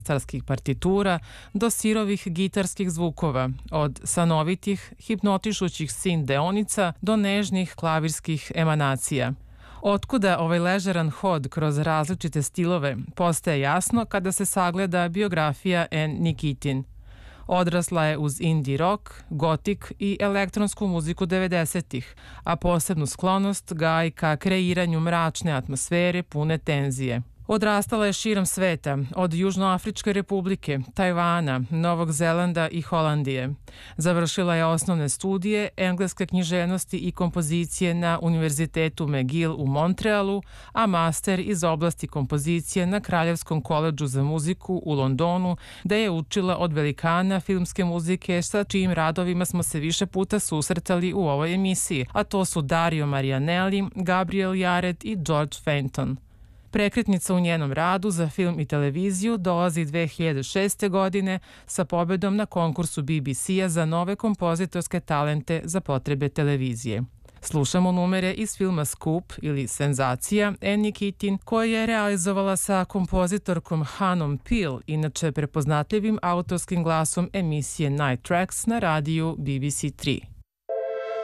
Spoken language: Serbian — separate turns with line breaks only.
carskih partitura do sirovih gitarskih zvukova, od sanovitih, hipnotišućih synth deonica do nežnih klavirskih emanacija. Otkuda ovaj ležeran hod kroz različite stilove postaje jasno kada se sagleda biografija Anne Nikitin. Odrasla je uz indie rock, gotik i elektronsku muziku 90-ih, a posebnu sklonost gaji ka kreiranju mračne atmosfere pune tenzije. Odrastala je širom sveta, od Južnoafričke republike, Tajvana, Novog Zelanda i Holandije. Završila je osnovne studije engleske književnosti i kompozicije na Univerzitetu McGill u Montrealu, a master iz oblasti kompozicije na Kraljevskom koledžu za muziku u Londonu, gde je učila od velikana filmske muzike sa čijim radovima smo se više puta susretali u ovoj emisiji, a to su Dario Marianelli, Gabriel Yared i George Fenton. Prekretnica u njenom radu za film i televiziju dolazi 2006. godine sa pobedom na konkursu BBC-a za nove kompozitorske talente za potrebe televizije. Slušamo numere iz filma Scoop ili Senzacija Anne Nikitin, koje je realizovala sa kompozitorkom Hanom Peel, inače prepoznatljivim autorskim glasom emisije Night Tracks na radiju BBC 3.